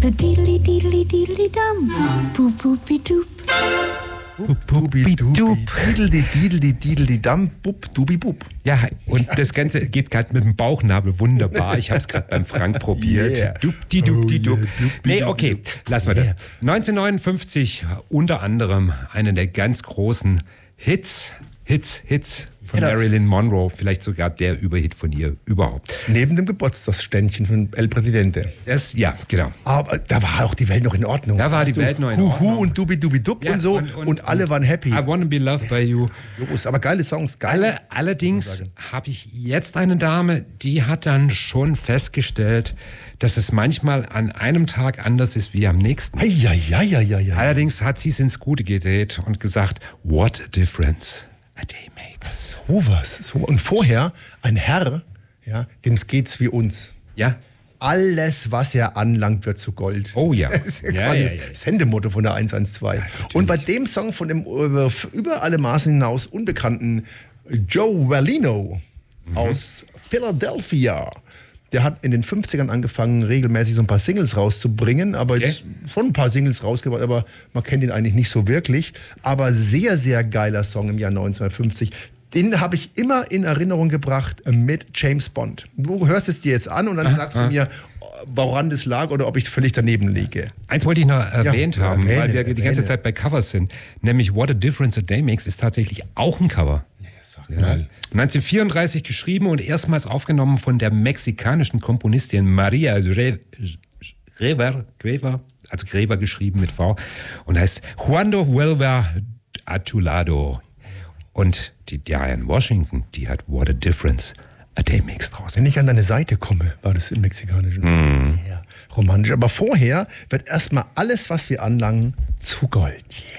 The diddly diddly diddly dum, boop boopy doop. Bubi-dubi, dideli-dideli-dideli-dam, bub-dubi-bub. Ja, und das Ganze geht gerade mit dem Bauchnabel wunderbar. Ich habe es gerade beim Frank probiert. Yeah. Dub-di-dub-di-dub. Nee, okay, lassen wir das. Yeah. 1959 unter anderem einer der ganz großen Hits von Marilyn Monroe. Vielleicht sogar der Überhit von ihr überhaupt. Neben dem Geburtstagsständchen von El Presidente. Ja, genau. Aber da war auch die Welt noch in Ordnung. Da war die Welt noch in Ordnung. Und Dubi-Dubi-Dub Ja, und so. Und alle waren happy. I wanna be loved by you. Los, aber geile Songs, geil. Allerdings habe ich jetzt eine Dame, die hat dann schon festgestellt, dass es manchmal an einem Tag anders ist wie am nächsten. Ja. Allerdings hat sie es ins Gute gedreht und gesagt, what a difference a day makes. So. Und vorher ein Herr, ja, dem geht's wie uns. Ja. Alles, was er anlangt, wird zu Gold. Oh ja. Das ist quasi das Sendemotto von der 112. Ja, und bei dem Song von dem über alle Maßen hinaus unbekannten Joe Valino aus Philadelphia, der hat in den 50ern angefangen, regelmäßig so ein paar Singles rauszubringen, aber jetzt schon ein paar Singles rausgebracht, aber man kennt ihn eigentlich nicht so wirklich. Aber sehr, sehr geiler Song im Jahr 1950. Den habe ich immer in Erinnerung gebracht mit James Bond. Du hörst es dir jetzt an und dann sagst du mir, woran das lag oder ob ich völlig daneben liege. Eins wollte ich noch erwähnt haben, weil wir die ganze Zeit bei Covers sind. Nämlich What a Difference a Day Makes ist tatsächlich auch ein Cover. Ja. 1934 geschrieben und erstmals aufgenommen von der mexikanischen Komponistin Maria Grever, also Grever geschrieben mit V, und heißt Cuando vuelva a tu lado. Und die Diane Washington, die hat What a Difference a Day Makes draus. Wenn ich an deine Seite komme, war das im Mexikanischen. Ja, romantisch. Aber vorher wird erstmal alles, was wir anlangen, zu Gold.